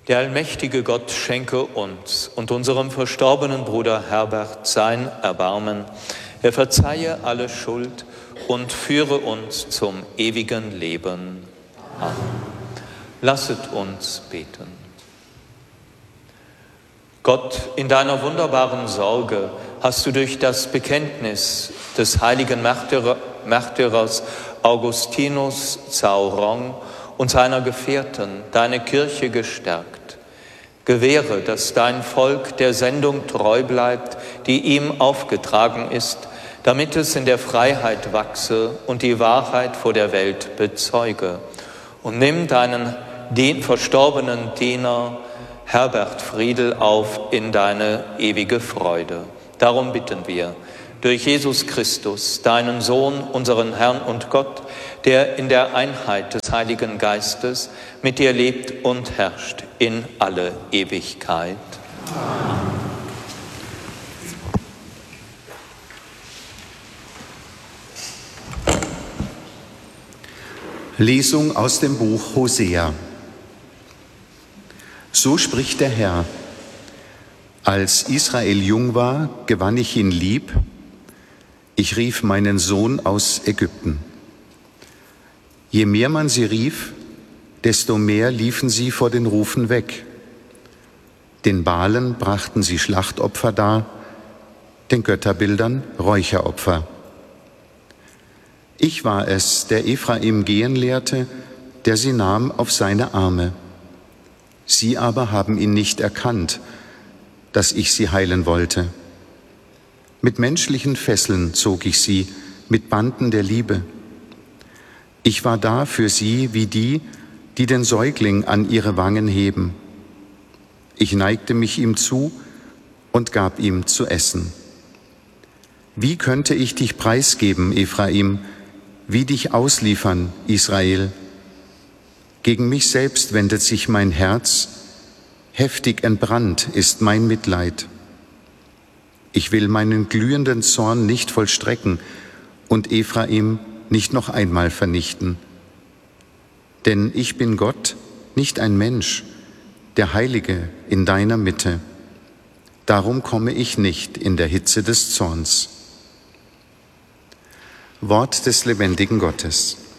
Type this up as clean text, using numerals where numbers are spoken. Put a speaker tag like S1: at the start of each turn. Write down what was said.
S1: Der allmächtige Gott schenke uns und unserem verstorbenen Bruder Herbert sein Erbarmen. Er verzeihe alle Schuld und führe uns zum ewigen Leben. Amen. Lasset uns beten. Gott, in deiner wunderbaren Sorge hast du durch das Bekenntnis des heiligen Märtyrers Augustinus Sauron und seiner Gefährten deine Kirche gestärkt. Gewähre, dass dein Volk der Sendung treu bleibt, die ihm aufgetragen ist, damit es in der Freiheit wachse und die Wahrheit vor der Welt bezeuge. Und nimm deinen verstorbenen Diener Herbert Friedel auf in deine ewige Freude. Darum bitten wir, durch Jesus Christus, deinen Sohn, unseren Herrn und Gott, der in der Einheit des Heiligen Geistes mit dir lebt und herrscht in alle Ewigkeit. Amen.
S2: Lesung aus dem Buch Hosea. So spricht der Herr: Als Israel jung war, gewann ich ihn lieb. Ich rief meinen Sohn aus Ägypten. Je mehr man sie rief, desto mehr liefen sie vor den Rufen weg. Den Baalen brachten sie Schlachtopfer dar, den Götterbildern Räucheropfer. Ich war es, der Ephraim gehen lehrte, der sie nahm auf seine Arme. Sie aber haben ihn nicht erkannt, dass ich sie heilen wollte. Mit menschlichen Fesseln zog ich sie, mit Banden der Liebe. Ich war da für sie wie die, die den Säugling an ihre Wangen heben. Ich neigte mich ihm zu und gab ihm zu essen. Wie könnte ich dich preisgeben, Ephraim, wie dich ausliefern, Israel? Gegen mich selbst wendet sich mein Herz, heftig entbrannt ist mein Mitleid. Ich will meinen glühenden Zorn nicht vollstrecken und Ephraim nicht noch einmal vernichten. Denn ich bin Gott, nicht ein Mensch, der Heilige in deiner Mitte. Darum komme ich nicht in der Hitze des Zorns. Wort des lebendigen Gottes.